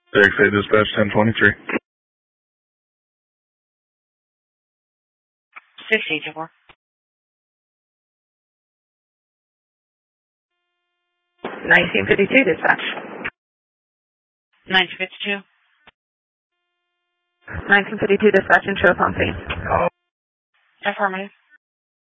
XA Dispatch 1023. 684. 1952 Dispatch. 1952. 1952 Dispatch and show up on scene. Affirmative.